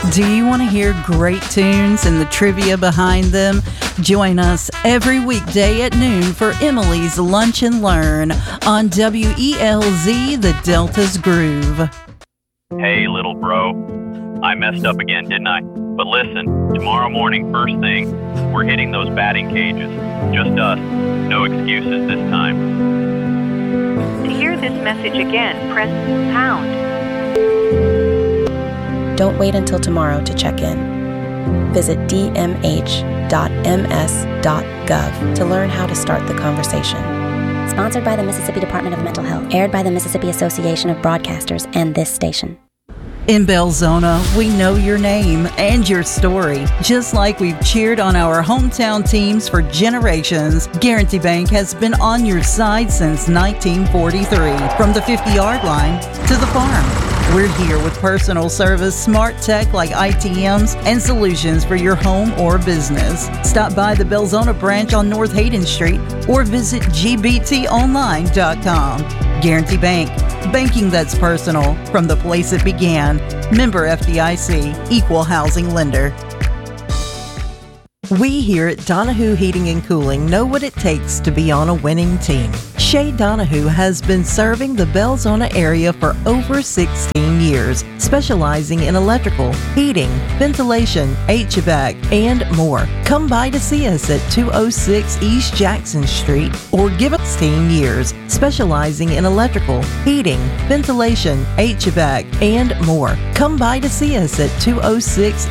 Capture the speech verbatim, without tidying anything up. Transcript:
Do you want to hear great tunes and the trivia behind them? Join us every weekday at noon for Emily's Lunch and Learn on W E L Z, the Delta's Groove. Hey, little bro. I messed up again, didn't I? But listen, tomorrow morning, first thing, we're hitting those batting cages. Just us. No excuses this time. To hear this message again, press pound. Don't wait until tomorrow to check in. Visit d m h dot m s dot gov to learn how to start the conversation. Sponsored by the Mississippi Department of Mental Health. Aired by the Mississippi Association of Broadcasters and this station. In Belzona, we know your name and your story. Just like we've cheered on our hometown teams for generations, Guarantee Bank has been on your side since nineteen forty-three. From the fifty-yard line to the farm, we're here with personal service, smart tech like I T Ms, and solutions for your home or business. Stop by the Belzona branch on North Hayden Street or visit g b t online dot com. Guarantee Bank. Banking that's personal from the place it began. Member F D I C, Equal Housing Lender. We here at Donahue Heating and Cooling know what it takes to be on a winning team. Shay Donahue has been serving the Belzona area for over sixteen years, specializing in electrical, heating, ventilation, H V A C, and more. Come by to see us at two oh six East Jackson Street or give us sixteen years, specializing in electrical, heating, ventilation, H V A C, and more. Come by to see us at two oh six